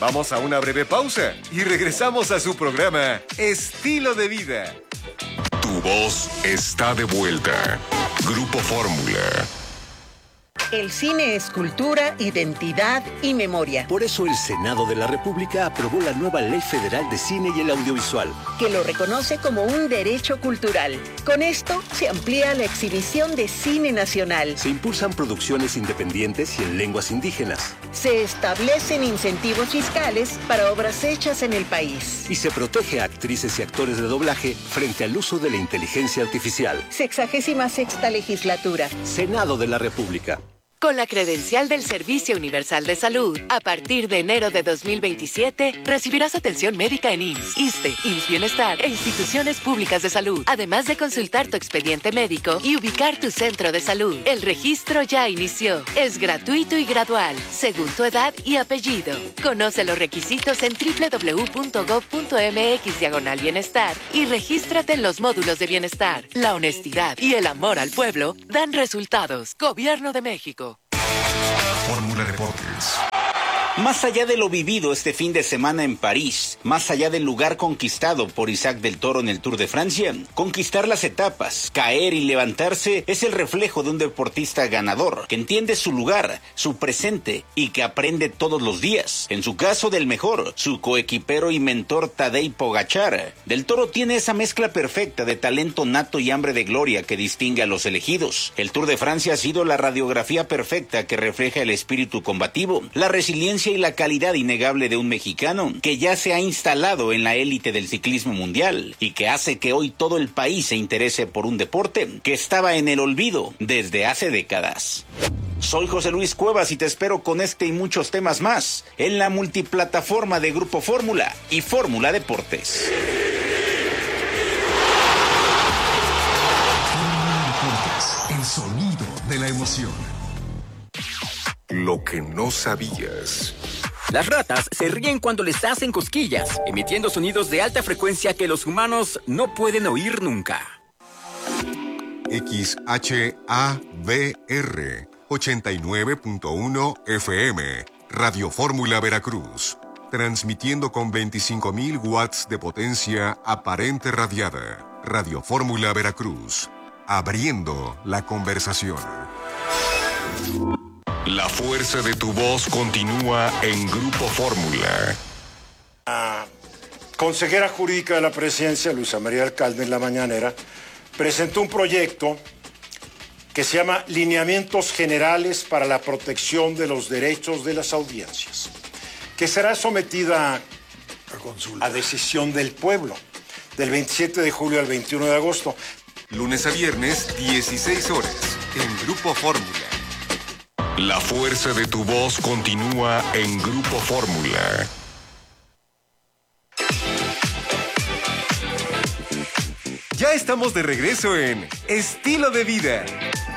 Vamos a una breve pausa y regresamos a su programa Estilo de Vida. Tu voz está de vuelta. Grupo Fórmula. El cine es cultura, identidad y memoria. Por eso el Senado de la República aprobó la nueva Ley Federal de Cine y el Audiovisual, que lo reconoce como un derecho cultural. Con esto se amplía la exhibición de cine nacional. Se impulsan producciones independientes y en lenguas indígenas. Se establecen incentivos fiscales para obras hechas en el país. Y se protege a actrices y actores de doblaje frente al uso de la inteligencia artificial. 66ª legislatura. Senado de la República. Con la credencial del Servicio Universal de Salud, a partir de enero de 2027, recibirás atención médica en IMSS, ISSSTE, IMSS Bienestar e instituciones públicas de salud, además de consultar tu expediente médico y ubicar tu centro de salud. El registro ya inició. Es gratuito y gradual, según tu edad y apellido. Conoce los requisitos en www.gov.mx/bienestar y regístrate en los módulos de bienestar. La honestidad y el amor al pueblo dan resultados. Gobierno de México. Fórmula Deportes. Más allá de lo vivido este fin de semana en París, más allá del lugar conquistado por Isaac del Toro en el Tour de Francia, conquistar las etapas, caer y levantarse es el reflejo de un deportista ganador, que entiende su lugar, su presente y que aprende todos los días. En su caso, del mejor, su coequipero y mentor Tadej Pogačar. Del Toro tiene esa mezcla perfecta de talento nato y hambre de gloria que distingue a los elegidos. El Tour de Francia ha sido la radiografía perfecta que refleja el espíritu combativo, la resiliencia y la calidad innegable de un mexicano que ya se ha instalado en la élite del ciclismo mundial y que hace que hoy todo el país se interese por un deporte que estaba en el olvido desde hace décadas. Soy José Luis Cuevas y te espero con este y muchos temas más en la multiplataforma de Grupo Fórmula y Fórmula Deportes. Fórmula Deportes, el sonido de la emoción. Lo que no sabías. Las ratas se ríen cuando les hacen cosquillas, emitiendo sonidos de alta frecuencia que los humanos no pueden oír nunca. XHABR 89.1 FM, Radio Fórmula Veracruz, transmitiendo con 25.000 watts de potencia aparente radiada. Radio Fórmula Veracruz, abriendo la conversación. La fuerza de tu voz continúa en Grupo Fórmula. La consejera jurídica de la presidencia, Luisa María Alcalde, en la mañanera, presentó un proyecto que se llama Lineamientos Generales para la Protección de los Derechos de las Audiencias, que será sometida a decisión del pueblo, del 27 de julio al 21 de agosto. Lunes a viernes, 16 horas, en Grupo Fórmula. La fuerza de tu voz continúa en Grupo Fórmula. Ya estamos de regreso en Estilo de Vida.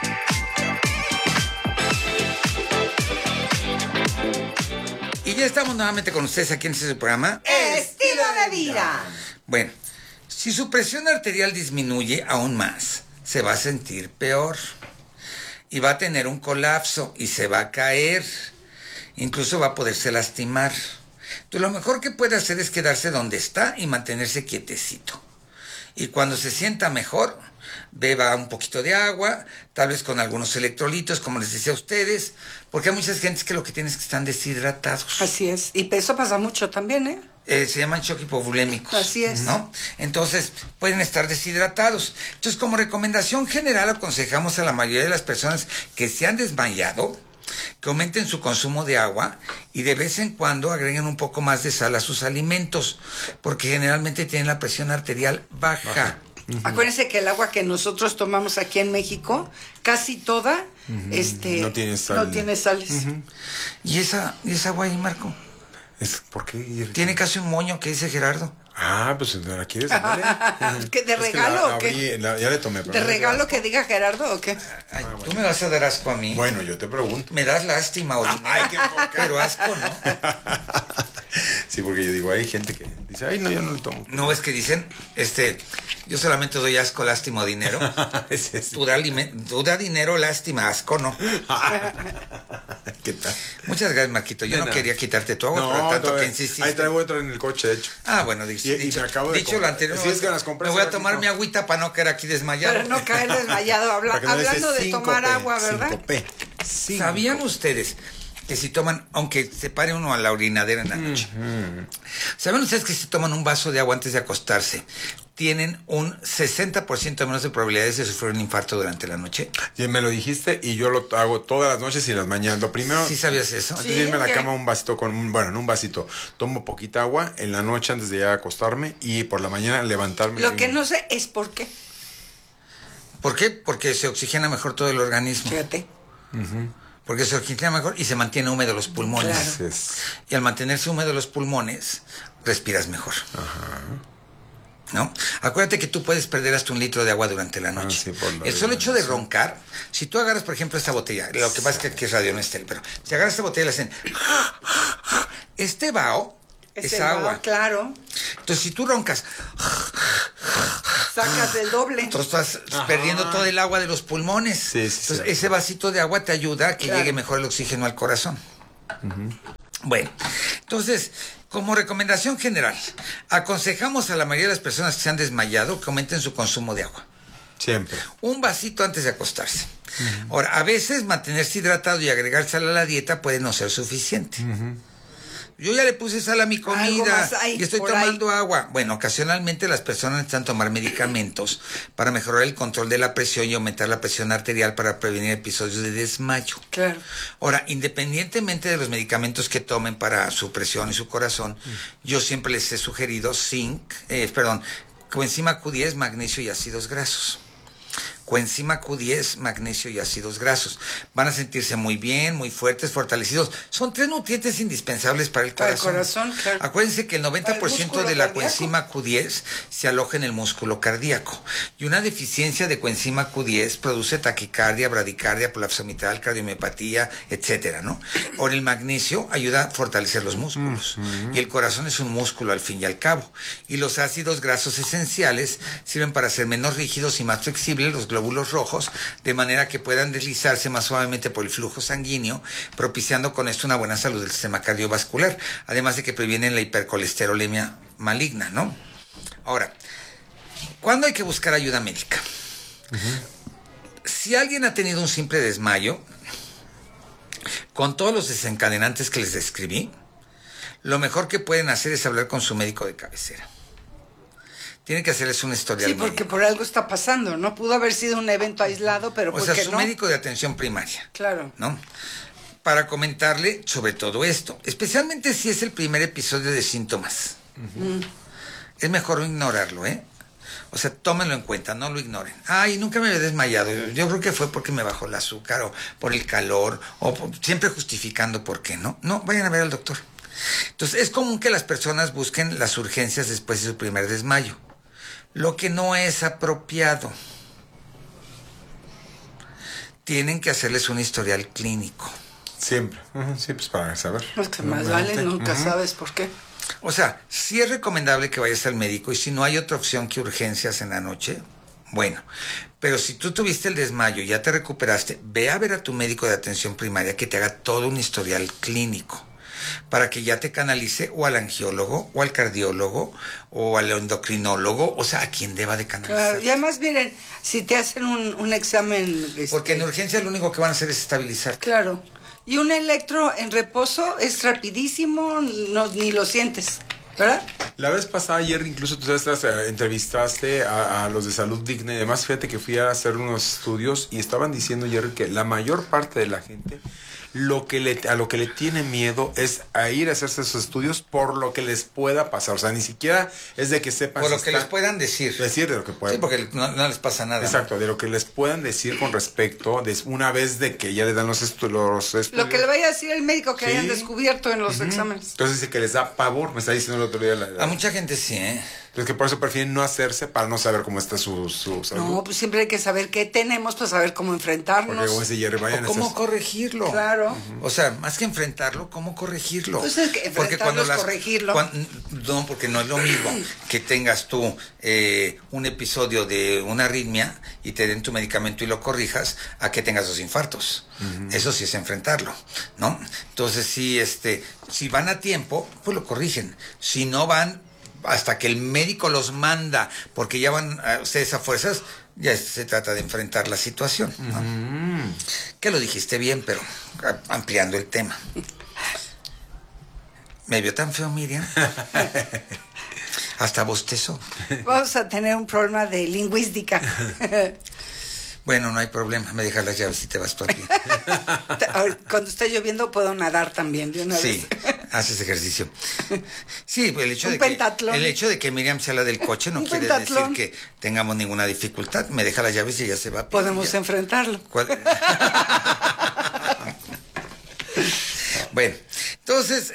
Y ya estamos nuevamente con ustedes aquí en este programa Estilo de Vida. Bueno, si su presión arterial disminuye aún más, se va a sentir peor. Y va a tener un colapso y se va a caer. Incluso va a poderse lastimar. Entonces, lo mejor que puede hacer es quedarse donde está y mantenerse quietecito. Y cuando se sienta mejor, beba un poquito de agua, tal vez con algunos electrolitos, como les decía a ustedes, porque hay muchas gentes que lo que tienen es que están deshidratados. Así es. Y eso pasa mucho también, ¿eh? Se llaman shock hipovolémicos. Así es. ¿No? Entonces, pueden estar deshidratados. Entonces, como recomendación general, aconsejamos a la mayoría de las personas que se han desmayado que aumenten su consumo de agua y de vez en cuando agreguen un poco más de sal a sus alimentos, porque generalmente tienen la presión arterial baja. Acuérdense que el agua que nosotros tomamos aquí en México, casi toda, no tiene sal. No tiene sales. ¿Y esa agua ahí, Marco? ¿Por qué? Tiene casi un moño, que dice Gerardo. Ah, pues ¿la quieres? ¿Que de regalo o qué? Ya le tomé. ¿De regalo que diga Gerardo o qué? Ay, ¿tú me vas a dar asco a mí? Bueno, yo te pregunto. Me das lástima, Oline. Ay, qué poca. Pero asco, ¿no? Sí, porque yo digo, hay gente que dice, ay, no, yo no lo tomo. No, es que dicen, yo solamente doy asco, lástima o dinero. Tú da dinero, lástima, asco, ¿no? ¿Qué tal? Muchas gracias, Marquito. Yo no quería quitarte tu agua, pero tanto que insististe. Ahí traigo otro en el coche, de hecho. Ah, bueno, y me acabo de dicho lo anterior, si es que las compré, me voy a tomar mi agüita para no caer aquí desmayado. Pero no caer desmayado, hablando de tomar agua, ¿verdad? ¿Sabían ustedes que si toman, aunque se pare uno a la orinadera en la noche, ¿saben ustedes que si toman un vaso de agua antes de acostarse, tienen un 60% menos de probabilidades de sufrir un infarto durante la noche? Sí, me lo dijiste y yo lo hago todas las noches y las mañanas. Lo primero... ¿Sí sabías eso? Antes de irme a la cama un vasito en un vasito. Tomo poquita agua en la noche antes de ya acostarme y por la mañana levantarme. Lo que no sé es por qué. ¿Por qué? Porque se oxigena mejor todo el organismo. Fíjate. Porque se oxigena mejor y se mantiene húmedo los pulmones. Claro. Y al mantenerse húmedo los pulmones, respiras mejor. ¿No? Acuérdate que tú puedes perder hasta 1 litro de agua durante la noche. El solo hecho de roncar, si tú agarras, por ejemplo, esta botella, lo que pasa es que aquí es radio no está, pero si agarras esta botella y le hacen este vaho es agua. Claro. Entonces, si tú roncas, sacas el doble. Entonces estás perdiendo todo el agua de los pulmones. Entonces, ese vasito de agua te ayuda a que llegue mejor el oxígeno al corazón. Bueno, entonces, como recomendación general, aconsejamos a la mayoría de las personas que se han desmayado que aumenten su consumo de agua. Siempre. Un vasito antes de acostarse. Ahora, a veces mantenerse hidratado y agregar sal a la dieta puede no ser suficiente. Yo ya le puse sal a mi comida y estoy tomando agua. Bueno, ocasionalmente las personas necesitan tomar medicamentos para mejorar el control de la presión y aumentar la presión arterial para prevenir episodios de desmayo. Claro. Ahora, independientemente de los medicamentos que tomen para su presión y su corazón, yo siempre les he sugerido coenzima Q10, magnesio y ácidos grasos. Coenzima Q10, magnesio y ácidos grasos. Van a sentirse muy bien, muy fuertes, fortalecidos. Son 3 nutrientes indispensables para el corazón. Para el corazón, claro. Acuérdense que el 90% de la coenzima Q10 se aloja en el músculo cardíaco. Y una deficiencia de coenzima Q10 produce taquicardia, bradicardia, prolapso mitral, cardiomiopatía, etcétera, ¿no? Ahora, el magnesio ayuda a fortalecer los músculos. Y el corazón es un músculo al fin y al cabo. Y los ácidos grasos esenciales sirven para hacer menos rígidos y más flexibles los glóbulos rojos, de manera que puedan deslizarse más suavemente por el flujo sanguíneo, propiciando con esto una buena salud del sistema cardiovascular, además de que previenen la hipercolesterolemia maligna, ¿no? Ahora, ¿cuándo hay que buscar ayuda médica? Si alguien ha tenido un simple desmayo, con todos los desencadenantes que les describí, lo mejor que pueden hacer es hablar con su médico de cabecera. Tienen que hacerles un historial médico. Sí, porque por algo está pasando, ¿no? Pudo haber sido un evento aislado, pero ¿por qué no? O sea, su médico de atención primaria. Claro. ¿No? Para comentarle sobre todo esto, especialmente si es el primer episodio de síntomas. Es mejor ignorarlo, ¿eh? O sea, tómenlo en cuenta, no lo ignoren. Ay, nunca me había desmayado. Yo creo que fue porque me bajó el azúcar o por el calor o siempre justificando por qué, ¿no? No, vayan a ver al doctor. Entonces, es común que las personas busquen las urgencias después de su primer desmayo. Lo que no es apropiado. Tienen que hacerles un historial clínico. Siempre. Sí, pues para saber. Pues que más vale, nunca sabes por qué. O sea, sí es recomendable que vayas al médico y si no hay otra opción que urgencias en la noche, bueno. Pero si tú tuviste el desmayo y ya te recuperaste, ve a ver a tu médico de atención primaria que te haga todo un historial clínico, para que ya te canalice o al angiólogo, o al cardiólogo, o al endocrinólogo, o sea, a quien deba de canalizar. Claro, y además, miren, si te hacen un examen... Porque en urgencia lo único que van a hacer es estabilizar. Claro, y un electro en reposo es rapidísimo, ni lo sientes, ¿verdad? La vez pasada, ayer, incluso tú entrevistaste a los de Salud Digna y demás. Fíjate que fui a hacer unos estudios y estaban diciendo, Jerry, que la mayor parte de la gente... a lo que le tiene miedo es a ir a hacerse esos estudios por lo que les pueda pasar. O sea, ni siquiera es de que sepan... Por lo que les puedan decir. Decir de lo que puedan. Sí, porque no les pasa nada. Exacto, ¿no? de lo que les puedan decir con respecto, una vez de que ya le dan los estudios. Lo que le vaya a decir el médico que hayan descubierto en los exámenes. Entonces dice que les da pavor, me está diciendo el otro día. A mucha gente sí, ¿eh? Es que por eso prefieren no hacerse para no saber cómo está su salud. No, pues siempre hay que saber qué tenemos para saber cómo enfrentarnos. Porque como dice Jerry, vayan O cómo corregirlo. Claro. O sea, más que enfrentarlo, ¿cómo corregirlo? Pues es que enfrentarlo es corregirlo. No, porque no es lo mismo que tengas tú un episodio de una arritmia y te den tu medicamento y lo corrijas, a que tengas 2 infartos. Eso sí es enfrentarlo, ¿no? Entonces, si van a tiempo, pues lo corrigen. Si no van, hasta que el médico los manda, porque ya van ustedes a fuerzas, ya se trata de enfrentar la situación, ¿no? Que lo dijiste bien, pero ampliando el tema. ¿Me vio tan feo, Miriam? Hasta bostezó. Vamos a tener un problema de lingüística. Bueno, no hay problema, me dejas las llaves y te vas tú aquí. Cuando esté lloviendo puedo nadar también de una vez. Sí, haces ejercicio. Sí, el hecho de que Miriam sea la del coche no quiere decir que tengamos ninguna dificultad. Me deja las llaves y ella se va. Podemos enfrentarlo. Bueno, entonces,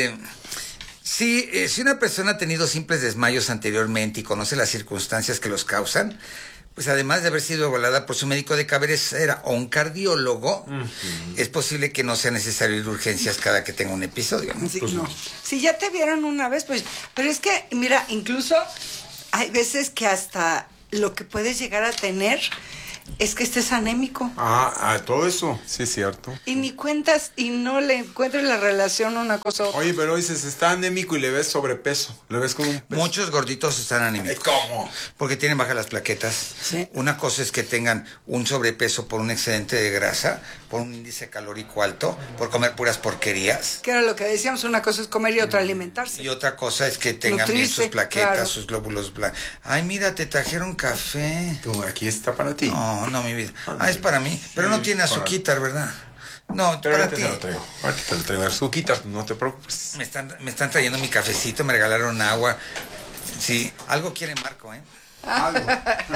si una persona ha tenido simples desmayos anteriormente y conoce las circunstancias que los causan, pues además de haber sido evaluada por su médico de cabecera o un cardiólogo, es posible que no sea necesario ir de urgencias cada que tenga un episodio, ¿no? Sí, no. Si ya te vieron una vez, pues... Pero es que, mira, incluso hay veces que hasta lo que puedes llegar a tener es que estés anémico. Todo eso, sí es cierto. Y ni cuentas y no le encuentras la relación a una cosa a otra. Oye, pero dices, está anémico y le ves sobrepeso, le ves como un peso. Muchos gorditos están anémicos. ¿Cómo? Porque tienen bajas las plaquetas. Sí. Una cosa es que tengan un sobrepeso por un excedente de grasa, por un índice calórico alto, por comer puras porquerías. Que era lo que decíamos, una cosa es comer y otra alimentarse. Y otra cosa es que tengan bien sus plaquetas, sus glóbulos blancos. Ay, mira, te trajeron café. Tú, aquí está para ti. No, mi vida. Es para mí. Pero no tiene azuquitar, ¿verdad? No, pero para ti. Ahorita te lo traigo azuquitar, no te preocupes. Me están trayendo mi cafecito, me regalaron agua. Sí, algo quiere Marco, ¿eh? Algo.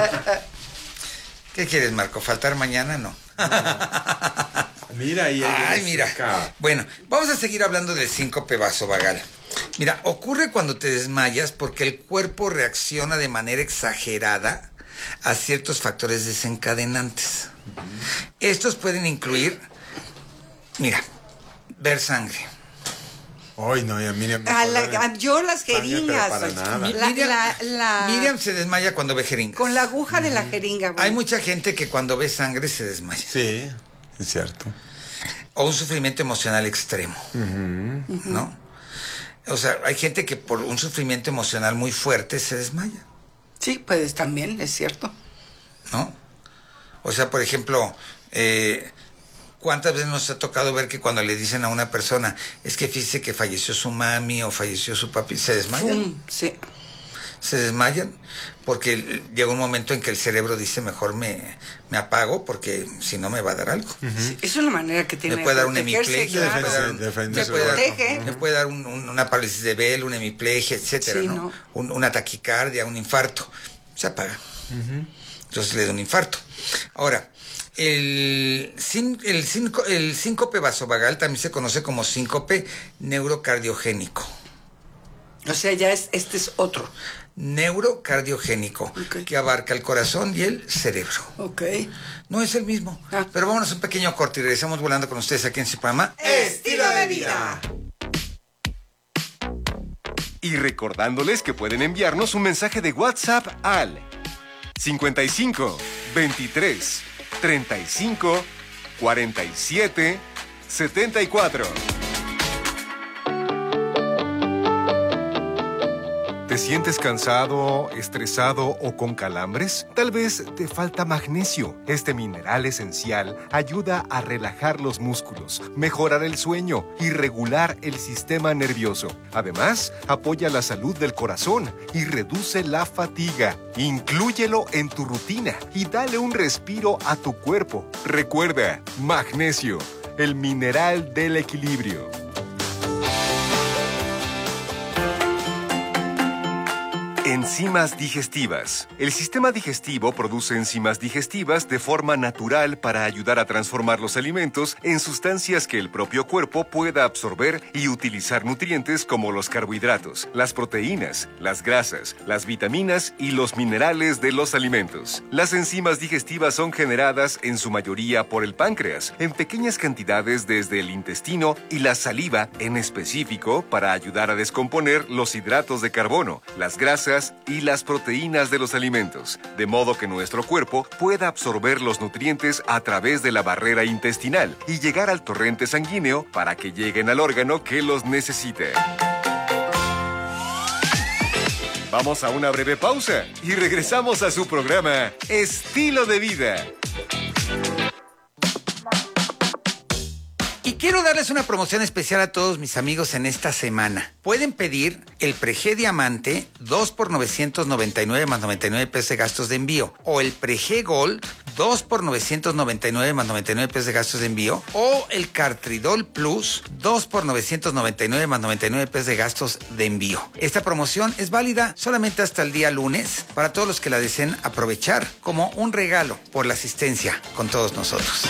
¿Qué quieres, Marco? ¿Faltar mañana? No. Mira ahí. Ay, mira. Bueno, vamos a seguir hablando del síncope vasovagal. Mira, ocurre cuando te desmayas porque el cuerpo reacciona de manera exagerada a ciertos factores desencadenantes. Estos pueden incluir, mira, ver sangre. Ay, no, ya Miriam. Yo las jeringas. Miriam se desmaya cuando ve jeringas. Con la aguja de la jeringa. Hay mucha gente que cuando ve sangre se desmaya. Sí, es cierto. O un sufrimiento emocional extremo, ¿no? O sea, hay gente que por un sufrimiento emocional muy fuerte se desmaya. Sí, pues también, es cierto. ¿No? O sea, por ejemplo, ¿cuántas veces nos ha tocado ver que cuando le dicen a una persona, es que fíjese que falleció su mami o falleció su papi, se desmayan? Sí. Se desmayan porque llega un momento en que el cerebro dice, mejor me apago porque si no me va a dar algo. Sí, es una manera que tiene me puede dar una hemiplegia, claro. me puede dar una parálisis de Bell, una hemiplegia, etcétera, sí, ¿no? Una taquicardia, un infarto, se apaga. Entonces le da un infarto. Ahora, el síncope vasovagal también se conoce como síncope neurocardiogénico. O sea, ya este es otro. Neurocardiogénico, que abarca el corazón y el cerebro. Ok. No es el mismo. Pero vámonos a un pequeño corte y regresamos volando con ustedes aquí en su programa Estilo de Vida. Y recordándoles que pueden enviarnos un mensaje de WhatsApp al 55 23 35 47 74. ¿Te sientes cansado, estresado o con calambres? Tal vez te falta magnesio. Este mineral esencial ayuda a relajar los músculos, mejorar el sueño y regular el sistema nervioso. Además, apoya la salud del corazón y reduce la fatiga. Inclúyelo en tu rutina y dale un respiro a tu cuerpo. Recuerda, magnesio, el mineral del equilibrio. Enzimas digestivas. El sistema digestivo produce enzimas digestivas de forma natural para ayudar a transformar los alimentos en sustancias que el propio cuerpo pueda absorber y utilizar nutrientes como los carbohidratos, las proteínas, las grasas, las vitaminas y los minerales de los alimentos. Las enzimas digestivas son generadas en su mayoría por el páncreas, en pequeñas cantidades desde el intestino y la saliva en específico para ayudar a descomponer los hidratos de carbono, las grasas y las proteínas de los alimentos, de modo que nuestro cuerpo pueda absorber los nutrientes a través de la barrera intestinal y llegar al torrente sanguíneo para que lleguen al órgano que los necesite. Vamos a una breve pausa y regresamos a su programa Estilo de Vida. Y quiero darles una promoción especial a todos mis amigos en esta semana. Pueden pedir el Prege Diamante 2 por 999 más 99 pesos de gastos de envío. O el Prege Gold 2 por 999 más 99 pesos de gastos de envío. O el Cartridol Plus 2 por 999 más 99 pesos de gastos de envío. Esta promoción es válida solamente hasta el día lunes para todos los que la deseen aprovechar como un regalo por la asistencia con todos nosotros.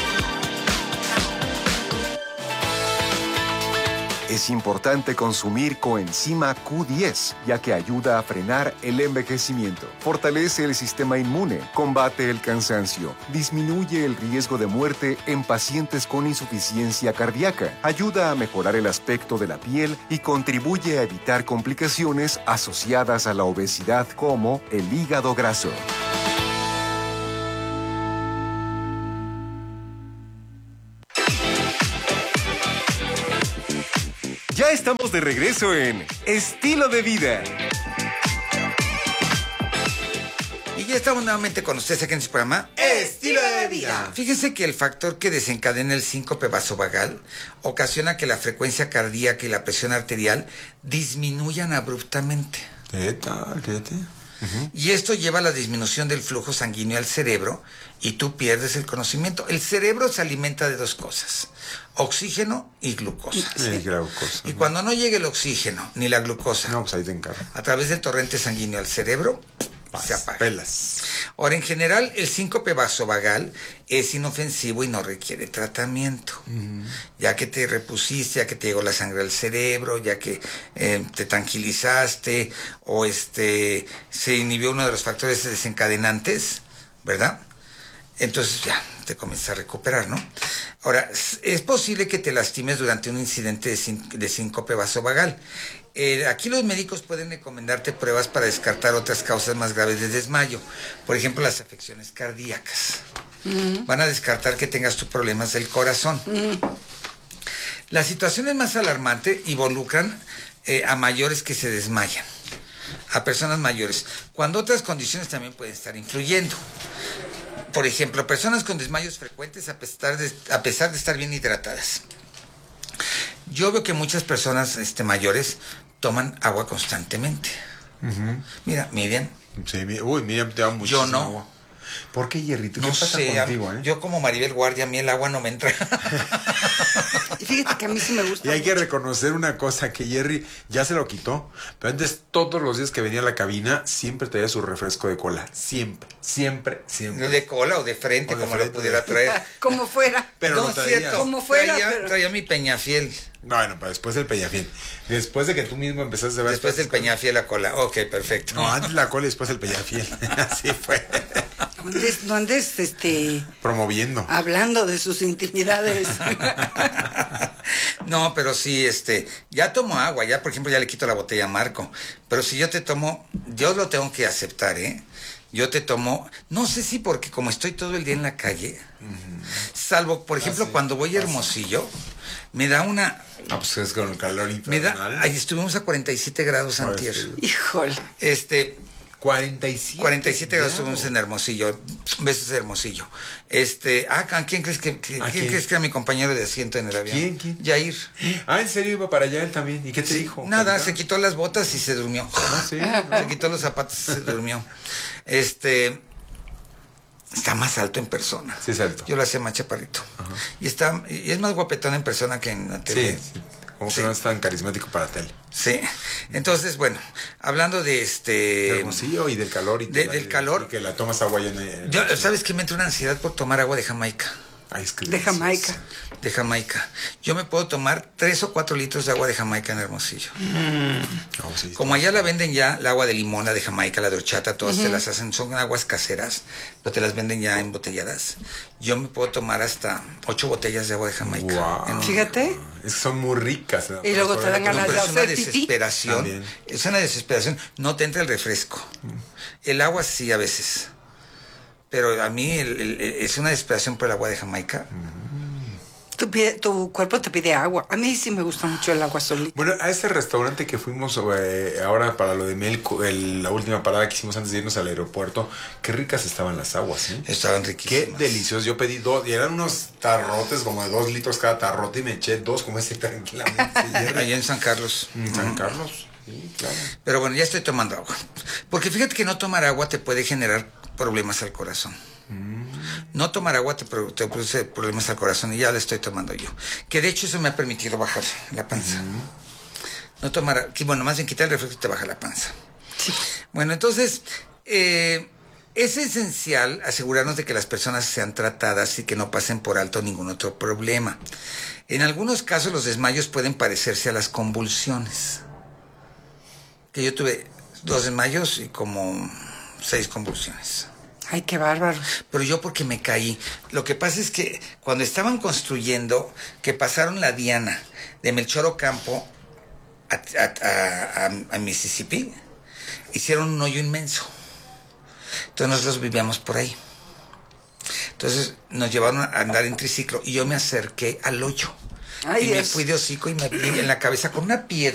Es importante consumir coenzima Q10, ya que ayuda a frenar el envejecimiento, fortalece el sistema inmune, combate el cansancio, disminuye el riesgo de muerte en pacientes con insuficiencia cardíaca, ayuda a mejorar el aspecto de la piel y contribuye a evitar complicaciones asociadas a la obesidad como el hígado graso. Ya estamos de regreso en Estilo de Vida. Y ya estamos nuevamente con ustedes aquí en su programa Estilo de Vida. Fíjense que el factor que desencadena el síncope vasovagal ocasiona que la frecuencia cardíaca y la presión arterial disminuyan abruptamente. ¿Qué tal? Fíjate. Y esto lleva a la disminución del flujo sanguíneo al cerebro y tú pierdes el conocimiento. El cerebro se alimenta de dos cosas: oxígeno y glucosa. Glucosa. Y cuando no llegue el oxígeno ni la glucosa, no, pues ahí te encargo, a través del torrente sanguíneo al cerebro, se apaga. Pelas. Ahora, en general, el síncope vasovagal es inofensivo y no requiere tratamiento. Ya que te repusiste, ya que te llegó la sangre al cerebro, ya que te tranquilizaste o se inhibió uno de los factores desencadenantes, ¿verdad? Entonces ya te comienzas a recuperar, ¿no? Ahora, es posible que te lastimes durante un incidente de síncope vasovagal. Aquí los médicos pueden recomendarte pruebas para descartar otras causas más graves de desmayo. Por ejemplo, las afecciones cardíacas. Van a descartar que tengas tus problemas del corazón. Las situaciones más alarmantes involucran a mayores que se desmayan, a personas mayores, cuando otras condiciones también pueden estar influyendo. Por ejemplo, personas con desmayos frecuentes a pesar de estar bien hidratadas. Yo veo que muchas personas mayores toman agua constantemente. Mira, Miriam. Sí, Miriam te da muchísimo Yo no. agua. ¿Por qué, Hierrito? ¿Qué No pasa sé, contigo, yo como Maribel Guardia, a mí el agua no me entra. Y fíjate que a mí sí me gusta. Y hay que reconocer una cosa, que Jerry ya se lo quitó, pero antes todos los días que venía a la cabina siempre traía su refresco de cola. Siempre. De cola o de frente, como lo pudiera traer. Como fuera. Pero no, lo traía. cierto. Como fuera, Traía mi Peñafiel. Bueno, pero después del Peñafiel. Después de que tú mismo empezaste a ver... Después del Peñafiel la cola. Ok, perfecto. No, antes la cola y después el Peñafiel. Así fue. No andes, promoviendo. hablando de sus intimidades. No, pero sí, ya tomo agua, ya por ejemplo ya le quito la botella a Marco, pero si yo te tomo, yo lo tengo que aceptar, yo te tomo, no sé si porque como estoy todo el día en la calle, salvo por ejemplo cuando voy a Hermosillo, me da una... pues es con el calor infernal. Ahí estuvimos a 47 grados antier. Híjole. 47 grados estuvimos en Hermosillo. Besos de Hermosillo. ¿Quién crees que era mi compañero de asiento en el avión? ¿Quién? Yair. ¿En serio iba para allá él también? ¿Y qué te dijo? Nada, se quitó las botas y se durmió. ¿Sí? Se quitó los zapatos y se durmió. Está más alto en persona. Sí, es alto. Yo lo hacía más chaparrito. Y es más guapetón en persona que en la tele. Sí. Como que no es tan carismático para tele. Sí. Entonces, bueno, hablando de De Hermosillo y del calor. Del calor. Y que la tomas agua Yo, ¿sabes qué? Me entra una ansiedad por tomar agua de Jamaica. Ay, es que De Jamaica. De Jamaica. Yo me puedo tomar 3 o 4 litros de agua de Jamaica en Hermosillo. Oh, sí, Como allá la venden ya, el agua de limón, la de Jamaica, la de horchata, todas te las hacen, son aguas caseras, pero te las venden ya embotelladas. Yo me puedo tomar hasta 8 botellas de agua de Jamaica. Wow. Fíjate. Es que son muy ricas. Y luego te dan ganas de Pero es una hacer pipí. desesperación. También. Es una desesperación. No te entra el refresco. El agua sí a veces. Pero a mí es una desesperación por el agua de Jamaica. Tu cuerpo te pide agua. A mí sí me gusta mucho el agua solita. Bueno, a ese restaurante que fuimos ahora para lo de Melco, la última parada que hicimos antes de irnos al aeropuerto, qué ricas estaban las aguas, ¿eh? Estaban riquísimas. Qué deliciosos. Yo pedí 2, y eran unos tarrotes como de 2 litros cada tarrote y me eché 2 como ese tranquilamente. Allá en San Carlos. En San Carlos, sí, claro. Pero bueno, ya estoy tomando agua. Porque fíjate que no tomar agua te puede generar problemas al corazón. No tomar agua te produce problemas al corazón y ya le estoy tomando yo. Que de hecho eso me ha permitido bajar la panza. No tomar, bueno, más bien quitar el refresco te baja la panza. Sí. Bueno, entonces, es esencial asegurarnos de que las personas sean tratadas y que no pasen por alto ningún otro problema. En algunos casos los desmayos pueden parecerse a las convulsiones. Que yo tuve 2 desmayos y como 6 convulsiones. Ay, qué bárbaro. Pero yo porque me caí. Lo que pasa es que cuando estaban construyendo, que pasaron la Diana de Melchor Ocampo a Mississippi, hicieron un hoyo inmenso. Entonces nosotros vivíamos por ahí. Entonces nos llevaron a andar en triciclo y yo me acerqué al hoyo. Ay, y me Dios. fui de hocico y me di en la cabeza con una piedra.